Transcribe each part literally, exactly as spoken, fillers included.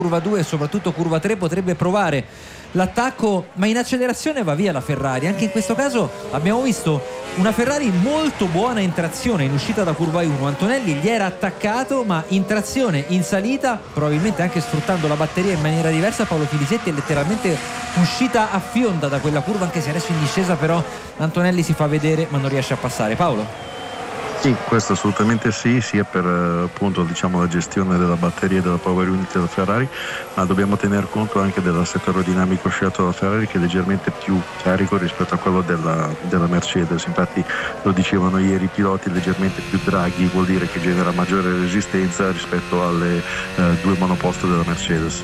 curva due e soprattutto curva tre potrebbe provare l'attacco, ma in accelerazione va via la Ferrari. Anche in questo caso abbiamo visto una Ferrari molto buona in trazione in uscita da curva uno. Antonelli gli era attaccato, ma in trazione in salita, probabilmente anche sfruttando la batteria in maniera diversa, Paolo Filisetti è letteralmente uscita a fionda da quella curva, anche se adesso in discesa però Antonelli si fa vedere ma non riesce a passare. Paolo? Sì, questo assolutamente sì, sia per appunto diciamo la gestione della batteria e della power unit della Ferrari, ma dobbiamo tener conto anche dell'assetto aerodinamico scelto dalla Ferrari, che è leggermente più carico rispetto a quello della, della Mercedes. Infatti lo dicevano ieri i piloti, leggermente più draghi vuol dire che genera maggiore resistenza rispetto alle eh, due monoposto della Mercedes.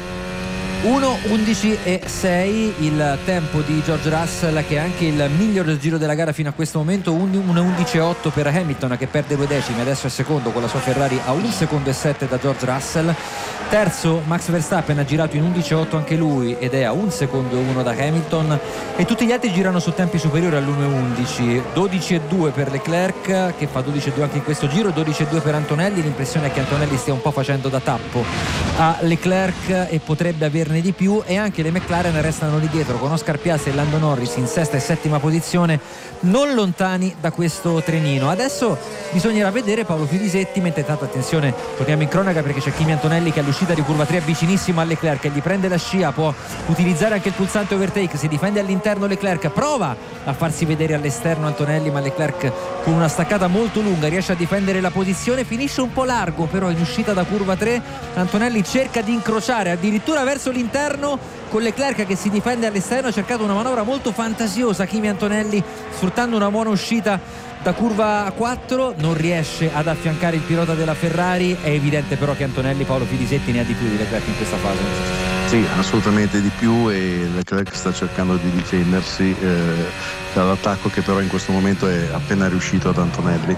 uno undici e sei il tempo di George Russell, che è anche il miglior giro della gara fino a questo momento. uno undici e otto per Hamilton, che perde due decimi, adesso è secondo con la sua Ferrari a un secondo e sette da George Russell. Terzo Max Verstappen, ha girato in undici e otto anche lui ed è a un secondo e uno da Hamilton, e tutti gli altri girano su tempi superiori all'uno undici. Dodici e due per Leclerc, che fa dodici e due anche in questo giro, dodici e due per Antonelli. L'impressione è che Antonelli stia un po' facendo da tappo a Leclerc e potrebbe averne di più, e anche le McLaren restano lì dietro con Oscar Piastri e Lando Norris in sesta e settima posizione, non lontani da questo trenino. Adesso bisognerà vedere, Paolo Filisetti, mentre tanto attenzione, torniamo in cronaca perché c'è Kimi Antonelli che all'uscita di curva tre è vicinissimo a Leclerc, gli prende la scia, può utilizzare anche il pulsante overtake, si difende all'interno Leclerc, prova a farsi vedere all'esterno Antonelli, ma Leclerc con una staccata molto lunga riesce a difendere la posizione, finisce un po' largo però in uscita da curva tre. Antonelli cerca di incrociare addirittura verso l'interno con Leclerc che si difende all'esterno, ha cercato una manovra molto fantasiosa Kimi Antonelli sfruttando una buona uscita da curva quattro, non riesce ad affiancare il pilota della Ferrari. È evidente però che Antonelli, Paolo Filisetti, ne ha di più di Leclerc in questa fase. Sì, assolutamente di più, e Leclerc sta cercando di difendersi eh, dall'attacco che però in questo momento è appena riuscito ad Antonelli.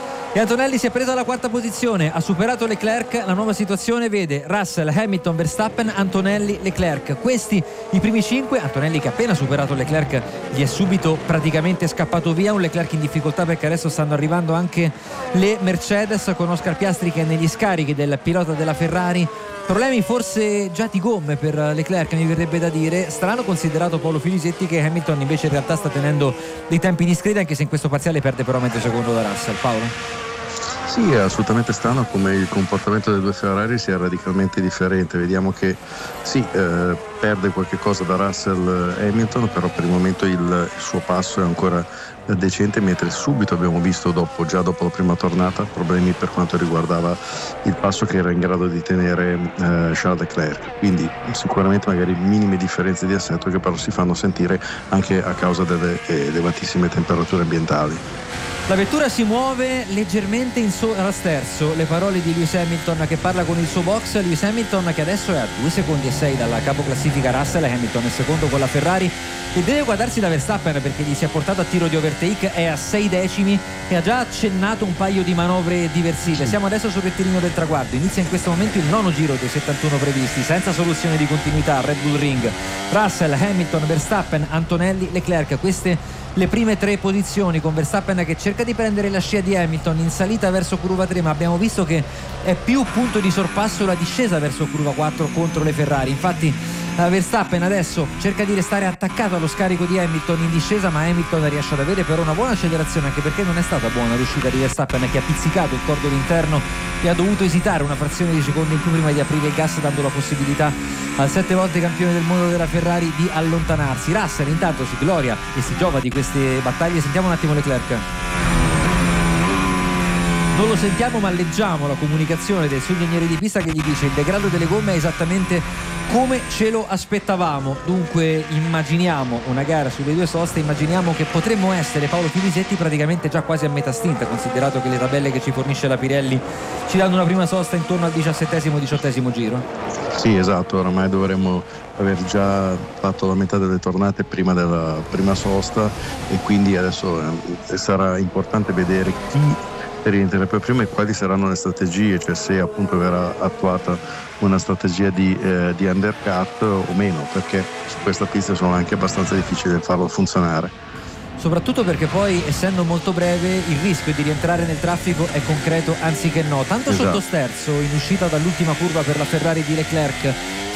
E Antonelli si è preso alla quarta posizione, ha superato Leclerc. La nuova situazione vede Russell, Hamilton, Verstappen, Antonelli, Leclerc. Questi i primi cinque. Antonelli, che ha appena superato Leclerc, gli è subito praticamente scappato via. Un Leclerc in difficoltà perché adesso stanno arrivando anche le Mercedes, con Oscar Piastri che è negli scarichi del pilota della Ferrari. Problemi forse già di gomme per Leclerc, mi verrebbe da dire. Strano considerato, Paolo Filisetti, che Hamilton invece in realtà sta tenendo dei tempi discreti, anche se in questo parziale perde però mezzo secondo da Russell. Paolo? Sì, è assolutamente strano come il comportamento delle due Ferrari sia radicalmente differente. Vediamo che sì, eh, perde qualche cosa da Russell Hamilton, però per il momento il, il suo passo è ancora decente, mentre subito abbiamo visto dopo, già dopo la prima tornata, problemi per quanto riguardava il passo che era in grado di tenere eh, Charles Leclerc. Quindi sicuramente magari minime differenze di assetto che però si fanno sentire anche a causa delle elevatissime temperature ambientali. La vettura si muove leggermente in sovrasterzo, le parole di Lewis Hamilton che parla con il suo box. Lewis Hamilton che adesso è a due secondi e sei dalla capoclassifica Russell. Hamilton è secondo con la Ferrari e deve guardarsi da Verstappen perché gli si è portato a tiro di overtake, è a sei decimi e ha già accennato un paio di manovre diversive. Siamo adesso sul rettilineo del traguardo, inizia in questo momento il nono giro dei settantuno previsti, senza soluzione di continuità. Red Bull Ring, Russell, Hamilton, Verstappen, Antonelli, Leclerc, queste le prime tre posizioni, con Verstappen che cerca di prendere la scia di Hamilton in salita verso curva tre, ma abbiamo visto che è più punto di sorpasso la discesa verso curva quattro contro le Ferrari. Infatti Verstappen adesso cerca di restare attaccato allo scarico di Hamilton in discesa, ma Hamilton riesce ad avere però una buona accelerazione, anche perché non è stata buona l'uscita di Verstappen, che ha pizzicato il cordolo interno e ha dovuto esitare una frazione di secondo in più prima di aprire il gas, dando la possibilità al sette volte campione del mondo della Ferrari di allontanarsi. Russell intanto si gloria e si giova di queste battaglie. Sentiamo un attimo Leclerc. Non lo sentiamo ma leggiamo la comunicazione del suo ingegnere di pista che gli dice: il degrado delle gomme è esattamente come ce lo aspettavamo. Dunque immaginiamo una gara sulle due soste, immaginiamo che potremmo essere, Paolo Filisetti, praticamente già quasi a metà stint, considerato che le tabelle che ci fornisce la Pirelli ci danno una prima sosta intorno al diciassettesimo diciottesimo giro. Sì, esatto, oramai dovremmo aver già fatto la metà delle tornate prima della prima sosta, e quindi adesso eh, sarà importante vedere chi rientra per prima e quali saranno le strategie, cioè se appunto verrà attuata una strategia di, eh, di undercut o meno, perché su questa pista sono anche abbastanza difficili da farlo funzionare. soprattutto perché poi, essendo molto breve, il rischio di rientrare nel traffico è concreto anziché no. Tanto esatto. sottosterzo in uscita dall'ultima curva per la Ferrari di Leclerc,